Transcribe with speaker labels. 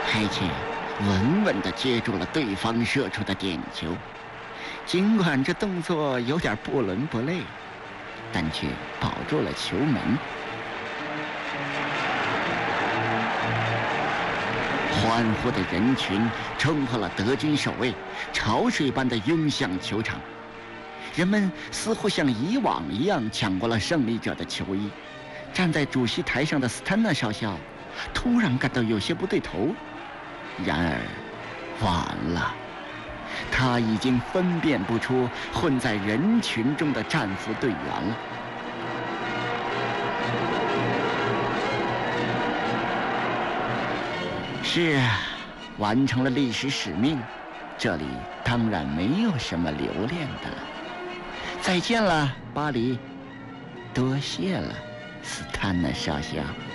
Speaker 1: 开切稳稳地接住了对方射出的点球，尽管这动作有点不伦不类，但却保住了球门。欢呼的人群冲破了德军守卫，潮水般的涌向球场。人们似乎像以往一样抢过了胜利者的球衣。站在主席台上的斯坦纳少校突然感到有些不对头，然而晚了，他已经分辨不出混在人群中的战俘队员了。是啊，完成了历史使命，这里当然没有什么留恋的了。再见了，巴黎，多谢了，斯坦纳少校。